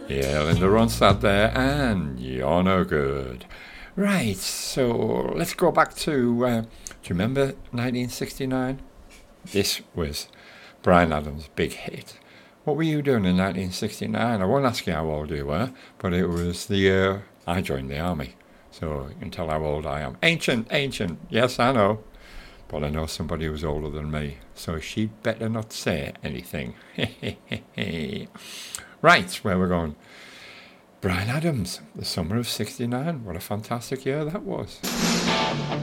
Yeah, Linda Ronstadt there, and you're no good. Right, so let's go back to, do you remember 1969? This was Bryan Adams' big hit. What were you doing in 1969? I won't ask you how old you were, but it was the year I joined the army. So you can tell how old I am. Ancient, ancient, yes, I know. But I know somebody who's older than me, so she'd better not say anything. Right, where we're going. Bryan Adams, the summer of '69. What a fantastic year that was.